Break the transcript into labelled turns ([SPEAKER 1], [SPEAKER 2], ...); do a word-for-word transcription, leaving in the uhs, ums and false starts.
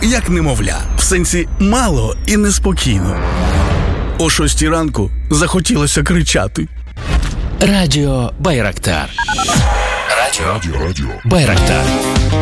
[SPEAKER 1] як немовля. В сенсі мало і неспокійно. О шостій ранку захотілося кричати.
[SPEAKER 2] Радіо Байрактар. Радіо, Радіо. Байрактар.